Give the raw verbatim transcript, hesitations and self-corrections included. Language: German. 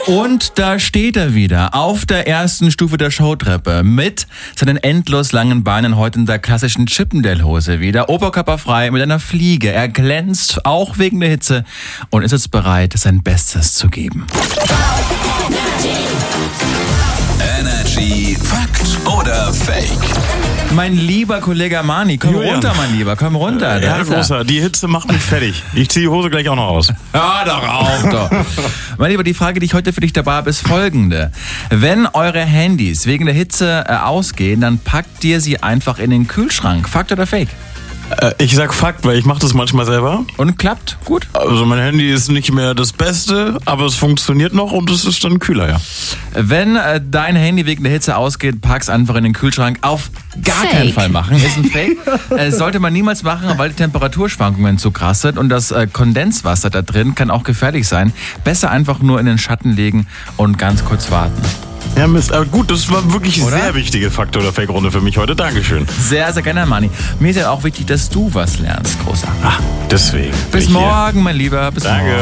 Und da steht er wieder auf der ersten Stufe der Showtreppe mit seinen endlos langen Beinen heute in der klassischen Chippendale-Hose wieder, oberkörperfrei mit einer Fliege. Er glänzt auch wegen der Hitze und ist jetzt bereit, sein Bestes zu geben. Energy Fakt oder Fake? Mein lieber Kollege Mani, komm Julian. runter, mein Lieber, komm runter. Ja, Großer, die Hitze macht mich fertig. Ich ziehe die Hose gleich auch noch aus. Hör doch auf, doch. Mein Lieber, die Frage, die ich heute für dich dabei habe, ist folgende. Wenn eure Handys wegen der Hitze äh, ausgehen, dann packt ihr sie einfach in den Kühlschrank. Fakt oder Fake? Äh, ich sag Fakt, weil ich mache das manchmal selber. Und klappt? Gut. Also mein Handy ist nicht mehr das Beste, aber es funktioniert noch und es ist dann kühler, ja. Wenn äh, dein Handy wegen der Hitze ausgeht, pack's einfach in den Kühlschrank. Auf gar Fake. keinen Fall machen. Ist ein Fake. äh, sollte man niemals machen, weil die Temperaturschwankungen zu krass sind und das äh, Kondenswasser da drin kann auch gefährlich sein. Besser einfach nur in den Schatten legen und ganz kurz warten. Ja, Mist. Aber gut, das war wirklich Oder? sehr wichtige Fakt- oder Fake-Runde für mich heute. Dankeschön. Sehr, sehr gerne, Mani. Mir ist ja auch wichtig, dass du was lernst, Großer. Ah, deswegen. bin Bis ich hier. morgen, mein Lieber. Bis Danke. morgen.